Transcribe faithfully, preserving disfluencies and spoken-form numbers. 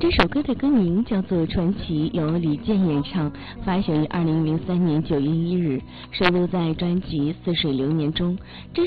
这首歌的歌名叫做《传奇》，由李健演唱，发行于二零零三年九月一日，收录在专辑《似水流年》中。这